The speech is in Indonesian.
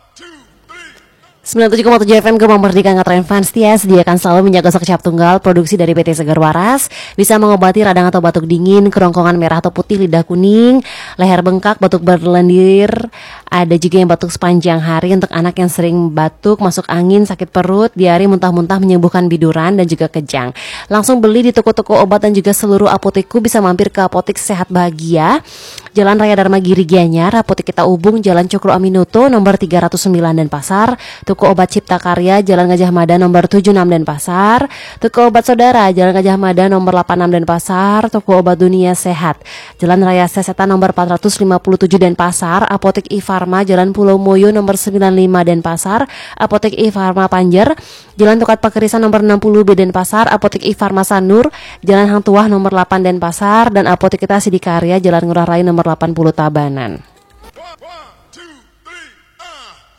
97,7 FM Gerbang Merdeka Ngetren Fans Setia sediakan selalu minyak gosok cap tunggal produksi dari PT Segar Waras. Bisa mengobati radang atau batuk dingin, kerongkongan merah atau putih, lidah kuning, leher bengkak, batuk berlendir. Ada juga yang batuk sepanjang hari untuk anak yang sering batuk, masuk angin, sakit perut, diare, muntah-muntah, menyembuhkan biduran dan juga kejang. Langsung beli di toko-toko obat dan juga seluruh apotekku. Bisa mampir ke Apotek Sehat Bahagia, Jalan Raya Dharma Giri Gianyar, Apotek Kita Ubung, Jalan Cokro Aminoto nomor 309 Denpasar, Toko Obat Cipta Karya, Jalan Gajah Mada nomor 76 Denpasar, Toko Obat Saudara, Jalan Gajah Mada nomor 86 Denpasar, Toko Obat Dunia Sehat, Jalan Raya Sesetan nomor 457 Denpasar, Apotek I-Farma, Jalan Pulau Moyo nomor 95 Denpasar, Apotek I-Farma Panjer, Jalan Tokat Pakerisan nomor 60B Denpasar, Apotek I-Farma Sanur, Jalan Hang Tuah nomor 8 Denpasar, dan Apotek Kita Sidikarya, Jalan Ngurah Rai nomor 80 Tabanan. 1, 2